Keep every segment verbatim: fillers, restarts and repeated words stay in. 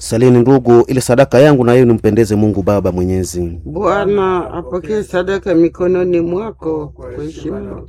Salini ndugu, ile sadaka yangu na yenu mpendeze Mungu Baba Mwenyezi. Bwana apokee sadaka mikononi mwako kwa heshima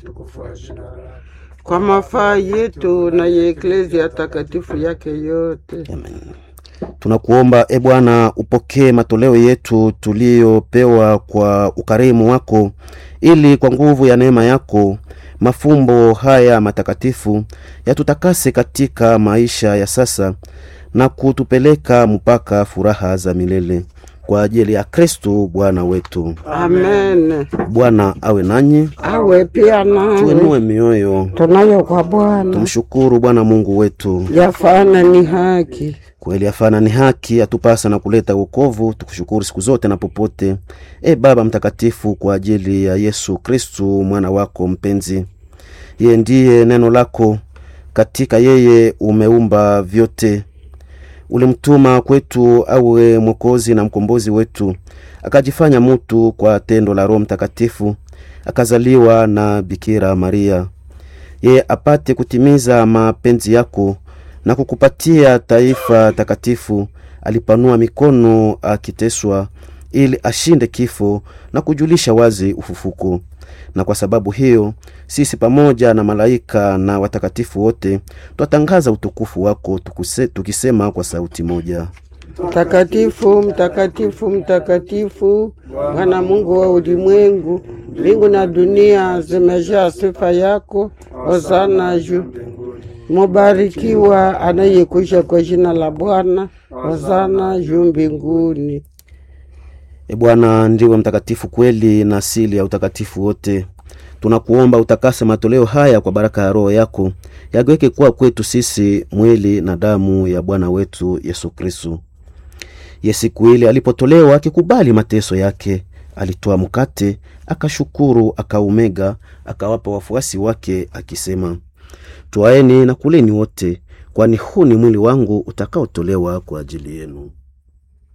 kwa mafaa yetu na ya Eklezia takatifu yake yote. Amen. Tunakuomba e Bwana, upokee matoleo yetu tuliopewa kwa ukarimu wako, ili kwa nguvu ya neema yako mafumbo haya matakatifu yatutakase katika maisha ya sasa na kutupeleka mpaka furaha za milele, kwa ajili ya Kristo Bwana wetu. Amen. Bwana awe nanyi, awe pia nawe. Tuinue mioyo, tunayo kwa Bwana. Tumshukuru Bwana Mungu wetu. Yafana ni haki. Kweli yafana ni haki, atupasa na kuleta wokovu. Tukushukuru siku zote na popote, e Baba mtakatifu, kwa ajili ya Yesu Kristo mwana wako mpenzi. Yeye ndiye neno lako, katika yeye umeumba vyote. Ulimtuma kwetu awe mwokozi na mkombozi wetu, akajifanya mtu kwa tendo la Roho Mtakatifu, akazaliwa na Bikira Maria. Yeye apate kutimiza mapenzi yako na kukupatia taifa takatifu. Alipanua mikono akiteswa, ili ashinde kifo na kujulisha wazi ufufuko. Na kwa sababu hiyo sisi pamoja na malaika na watakatifu wote twatangaza utukufu wako, tukuse, tukisema kwa sauti moja: Mtakatifu, mtakatifu, mtakatifu, Bwana Mungu wa ulimwengu. Mbingu na dunia zimejaa sifa yako. Hosana juu. Mubarikiwa anayekuja kwa jina la Bwana. Hosana juu mbinguni. E Bwana ndiwe mtakatifu kweli na asili ya utakatifu wote. Tunakuomba utakase matoleo haya kwa baraka ya Roho yako, yagweke kuwa kwetu sisi mwili na damu ya Bwana wetu Yesu Kristo. Ye siku ile alipotolewa akikubali mateso yake, alitoa mkate, akashukuru, akaumega, akawapa wafuasi wake akisema: Twaeni na kuleni wote, kwani huu ni mwili wangu utakaotolewa kwa ajili yenu.